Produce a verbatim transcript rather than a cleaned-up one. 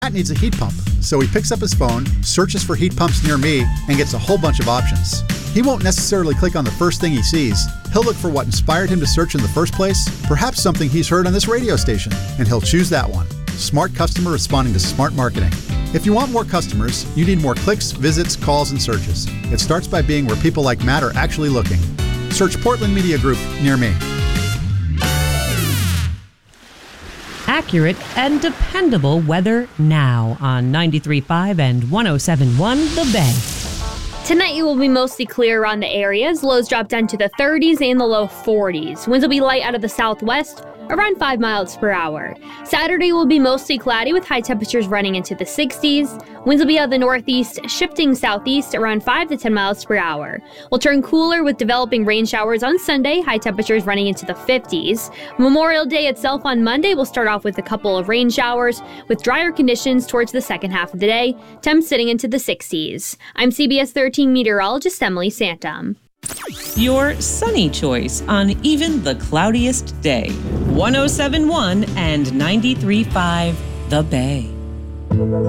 Matt needs a heat pump, so he picks up his phone, searches for heat pumps near me, and gets a whole bunch of options. He won't necessarily click on the first thing he sees. He'll look for what inspired him to search in the first place, perhaps something he's heard on this radio station, and he'll choose that one. Smart customer responding to smart marketing. If you want more customers, you need more clicks, visits, calls, and searches. It starts by being where people like Matt are actually looking. Search Portland Media Group near me. Accurate and dependable weather now on ninety-three point five and one oh seven point one The Bay. Tonight it will be mostly clear around the areas. Lows drop down to the thirties and the low forties. Winds will be light out of the southwest, around five miles per hour. Saturday will be mostly cloudy with high temperatures running into the sixties. Winds will be out of the northeast, shifting southeast around five to ten miles per hour. Will turn cooler with developing rain showers on Sunday, high temperatures running into the fifties. Memorial Day itself on Monday will start off with a couple of rain showers, with drier conditions towards the second half of the day, temps sitting into the sixties. I'm C B S thirteen meteorologist Emily Santum. Your sunny choice on even the cloudiest day. one oh seven point one and ninety-three point five The Bay.